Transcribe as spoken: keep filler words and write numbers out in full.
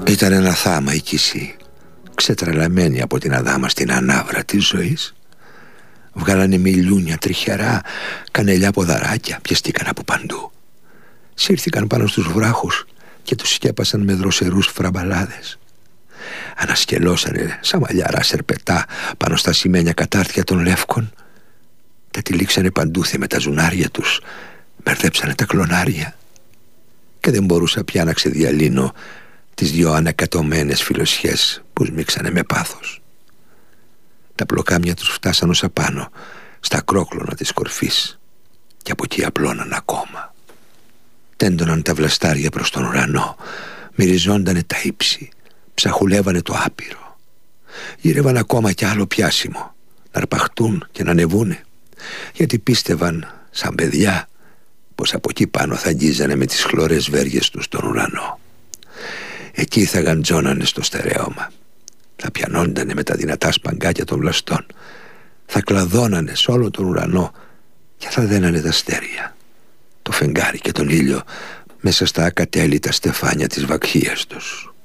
Ήταν ένα θάμα η Κισή, ξετρελαμένη από την αδάμα στην ανάβρα της ζωής. Βγάλανε μιλούνια τριχερά, κανελιά ποδαράκια, πιεστήκαν από παντού. Σύρθηκαν πάνω στους βράχους και τους σκέπασαν με δροσερούς φραμπαλάδες. Ανασκελώσανε σαν μαλλιαρά σερπετά πάνω στα σημαίνια κατάρτια των λεύκων. Τα τυλίξανε παντούθη με τα ζουνάρια τους, μπερδέψανε τα κλονάρια. Και δεν μπορούσα πια να ξεδιαλύνω τις δυο ανακατωμένες φιλοσιές που σμίξανε με πάθος. Τα πλοκάμια τους φτάσαν ως απάνω, στα κρόκλωνα της κορφής, και από εκεί απλώναν ακόμα. Τέντωναν τα βλαστάρια προς τον ουρανό, μυριζόντανε τα ύψη, ψαχουλεύανε το άπειρο. Γύρευαν ακόμα κι άλλο πιάσιμο, να αρπαχτούν και να ανεβούνε, γιατί πίστευαν, σαν παιδιά, πως από εκεί πάνω θα αγγίζανε με τις χλωρές βέργες τους τον ουρανό. Εκεί θα γαντζώνανε στο στερέωμα, θα πιανόντανε με τα δυνατά σπαγκάκια των βλαστών, θα κλαδώνανε σε όλο τον ουρανό και θα δένανε τα αστέρια, το φεγγάρι και τον ήλιο μέσα στα ακατέλειτα στεφάνια της βακχίας τους.